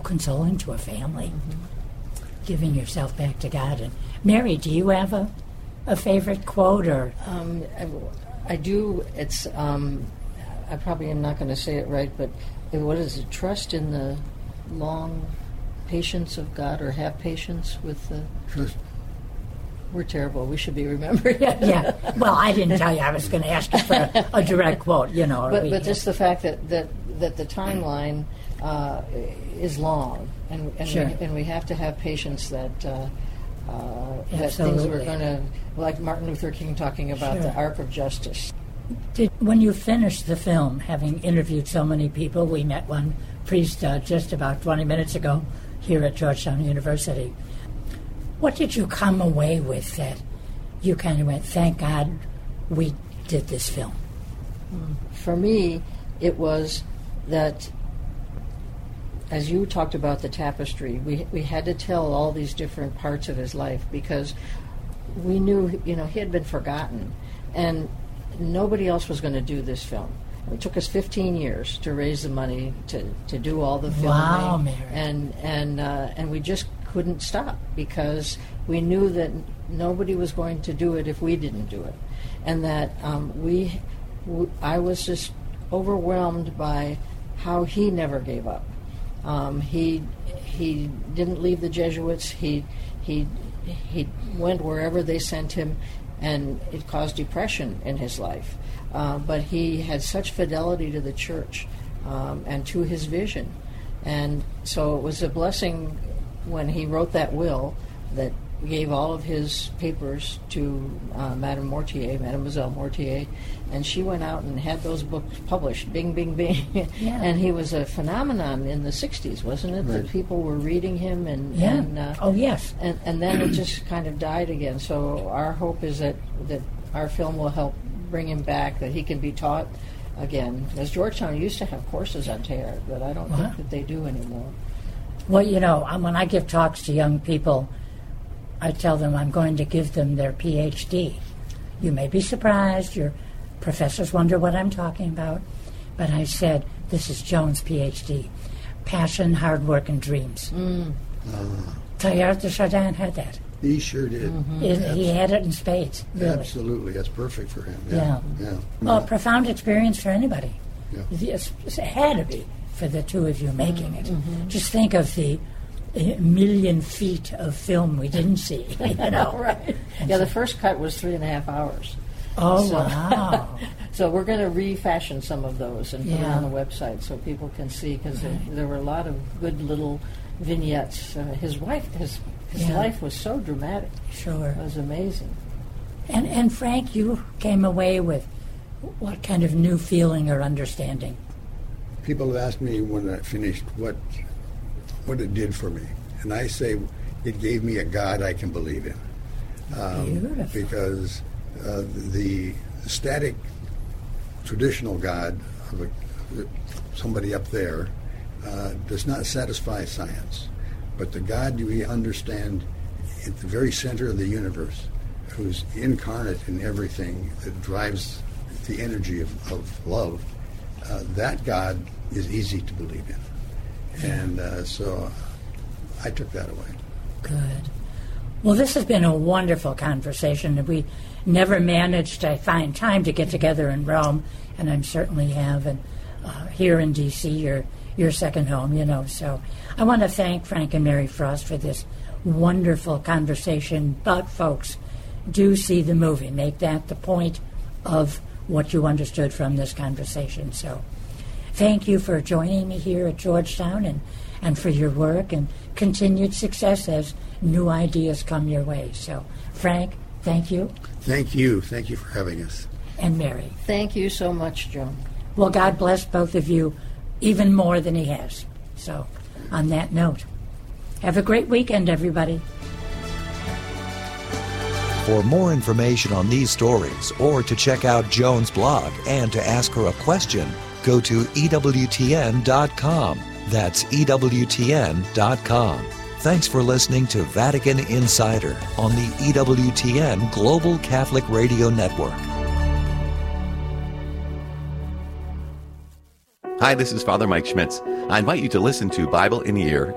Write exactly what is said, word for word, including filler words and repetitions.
consoling to a family, mm-hmm. giving yourself back to God. And Mary, do you have a, a favorite quote? Or um, I, I do. It's um, I probably am not going to say it right, but it, what is it? Trust in the long patience of God, or have patience with the... Trust. We're terrible. We should be remembering it. Yeah. Well, I didn't tell you. I was going to ask you for a, a direct quote, you know. But, but just the fact that, that, that the timeline uh, is long, and and, sure. we, and we have to have patience that uh, uh, that things are going to, like Martin Luther King talking about sure. the arc of justice. Did, when you finished the film, having interviewed so many people, we met one priest uh, just about twenty minutes ago here at Georgetown University. What did you come away with that you kind of went, thank God we did this film? For me, it was that, as you talked about the tapestry, we we had to tell all these different parts of his life, because we knew, you know, he had been forgotten, and nobody else was going to do this film. It took us fifteen years to raise the money to, to do all the filming. Wow, Mary. And and uh, and we just couldn't stop, because we knew that nobody was going to do it if we didn't do it, and that um, we, w- I was just overwhelmed by how he never gave up. Um, he he didn't leave the Jesuits. He he he went wherever they sent him, and it caused depression in his life. Uh, but he had such fidelity to the church um, and to his vision, and so it was a blessing when he wrote that will that gave all of his papers to uh, Madame Mortier, Mademoiselle Mortier, and she went out and had those books published, bing, bing, bing. Yeah. And he was a phenomenon in the sixties, wasn't it? Right. That people were reading him, and, Yeah. and uh, oh, yes. and, and then it just kind of died again. So our hope is that, that our film will help bring him back, that he can be taught again. As Georgetown used to have courses on Teilhard, but I don't Wow. think that they do anymore. Well, you know, um, when I give talks to young people, I tell them I'm going to give them their P H D. You may be surprised. Your professors wonder what I'm talking about. But I said, this is Joan's P H D. Passion, hard work, and dreams. Mm. Uh, Teilhard de Chardin had that. he sure did. Mm-hmm. It, he had it in spades, really. Absolutely. That's perfect for him. Yeah. Yeah. yeah. Well, a profound experience for anybody. Yeah. It's- It had to be for the two of you making it. Mm-hmm. Just think of the uh, million feet of film we didn't see. You know, Right. Yeah, the first cut was three and a half hours. Oh, So- wow. So we're going to refashion some of those and put it Yeah. on the website so people can see, because there, there were a lot of good little vignettes. Uh, his wife, his his Yeah. life was so dramatic. Sure. It was amazing. And, and Frank, you came away with what kind of new feeling or understanding? People have asked me when I finished what what it did for me, and I say it gave me a God I can believe in. Um, Beautiful. because uh, the static traditional God of a, somebody up there uh, does not satisfy science, but the God we understand at the very center of the universe, who's incarnate in everything, that drives the energy of, of love, uh, that God is easy to believe in. And uh, so I took that away. Good. Well, this has been a wonderful conversation. We never managed to find time to get together in Rome, and I certainly have. And uh, here in D C, your your second home, you know. So I want to thank Frank and Mary Frost for this wonderful conversation. But, folks, do see the movie. Make that the point of what you understood from this conversation. So thank you for joining me here at Georgetown, and, and for your work and continued success as new ideas come your way. So, Frank, thank you. Thank you. Thank you for having us. And Mary. Thank you so much, Joan. Well, God bless both of you even more than he has. So, on that note, have a great weekend, everybody. For more information on these stories, or to check out Joan's blog and to ask her a question, go to E W T N dot com. That's E W T N dot com. Thanks for listening to Vatican Insider on the E W T N Global Catholic Radio Network. Hi, this is Father Mike Schmitz. I invite you to listen to Bible in a Year